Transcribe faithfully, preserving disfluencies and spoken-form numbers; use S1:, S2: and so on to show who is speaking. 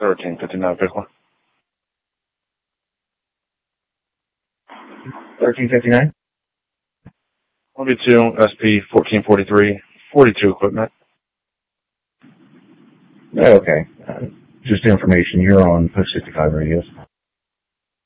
S1: thirteen fifty-nine Pickler.
S2: thirteen fifty-nine?
S1: one B two S P fourteen forty-three, forty-two equipment.
S2: Okay. Uh, just information, you're on Post sixty-five radios.